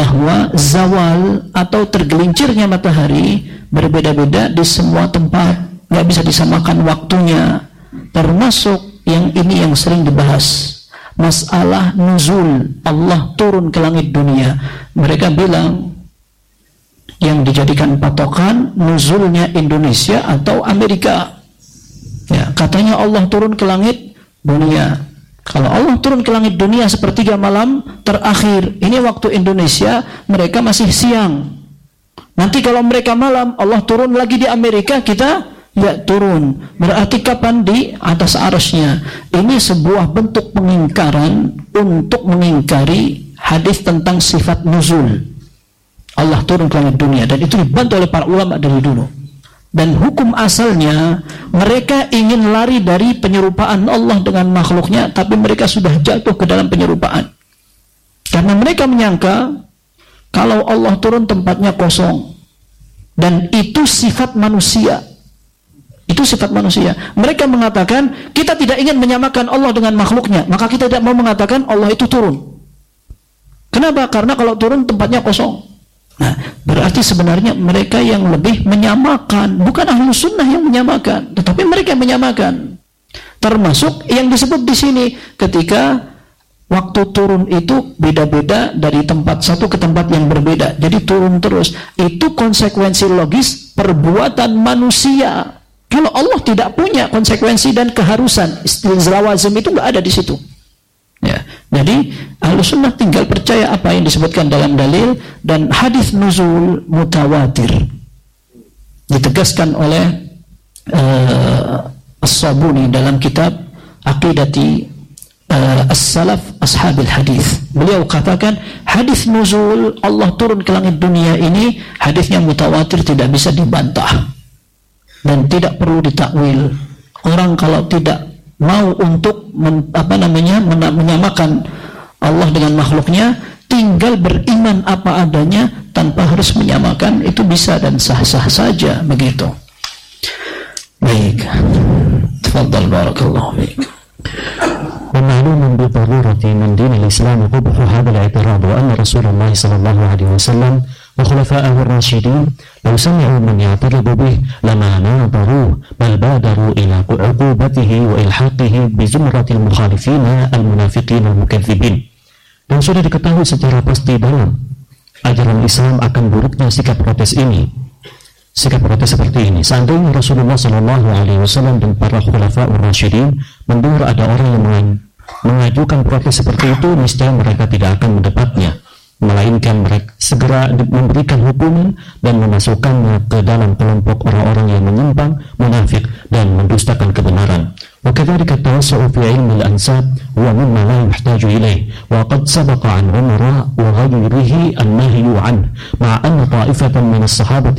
bahwa zawal atau tergelincirnya matahari berbeda-beda di semua tempat, nggak bisa disamakan waktunya. Termasuk yang ini yang sering dibahas, masalah nuzul, Allah turun ke langit dunia. Mereka bilang yang dijadikan patokan nuzulnya Indonesia atau Amerika. Ya, katanya Allah turun ke langit dunia. Kalau Allah turun ke langit dunia sepertiga malam terakhir, ini waktu Indonesia, mereka masih siang. Nanti kalau mereka malam, Allah turun lagi di Amerika, kita ya turun. Berarti kapan? Di atas arasnya. Ini sebuah bentuk pengingkaran untuk mengingkari hadis tentang sifat nuzul. Allah turun ke langit dunia, dan itu dibantu oleh para ulama dari dulu. Dan hukum asalnya mereka ingin lari dari penyerupaan Allah dengan makhluknya, tapi mereka sudah jatuh ke dalam penyerupaan. Karena mereka menyangka kalau Allah turun tempatnya kosong, dan itu sifat manusia. Itu sifat manusia. Mereka mengatakan kita tidak ingin menyamakan Allah dengan makhluknya, maka kita tidak mau mengatakan Allah itu turun. Kenapa? Karena kalau turun tempatnya kosong. Nah, berarti sebenarnya mereka yang lebih menyamakan, bukan ahlu sunnah yang menyamakan, tetapi mereka yang menyamakan. Termasuk yang disebut di sini, ketika waktu turun itu beda-beda dari tempat satu ke tempat yang berbeda, jadi turun terus. Itu konsekuensi logis perbuatan manusia. Kalau Allah tidak punya konsekuensi dan keharusan, istilah lawazim itu nggak ada di situ. Ya, jadi Ahlussunnah tinggal percaya apa yang disebutkan dalam dalil, dan hadis nuzul mutawatir ditegaskan oleh As-Sabuni dalam kitab Aqidati As-Salaf Ashabil Hadis. Beliau katakan hadis nuzul Allah turun ke langit dunia ini hadisnya mutawatir, tidak bisa dibantah dan tidak perlu ditakwil. Orang kalau tidak mau untuk menyamakan Allah dengan makhluknya, tinggal beriman apa adanya tanpa harus menyamakan, itu bisa dan sah-sah saja begitu. Baik. Tafadhal barakallahu fiik. ومعلوم بالضرورة من دين الإسلام قبح هذا الاعتراض وأن رسول الله صلى الله عليه وسلم وخلفائه الراشدين لو سمعوا من يعترض به لما ناظروه بل بادروا إلى عقوبته وإلحاقه بزمرة المخالفين المنافقين المكذبين. Dan sudah diketahui secara pasti dalam ajaran Islam akan buruknya sikap protes ini, sikap protes seperti ini. Seandainya Rasulullah SAW dan para khulafa ar-rasyidin mendengar ada orang yang mengajukan protes seperti itu, niscaya mereka tidak akan mendebatnya, melainkan mereka segera memberikan hukuman dan memasukkannya ke dalam kelompok orang-orang yang menyimpang, munafik dan mendustakan kebenaran. وكذلك التوسع في علم الأنساب هو مما لا يحتاج إليه وقد سبق عن عمر وغيره النهي عنه مع أن طائفة من الصحابة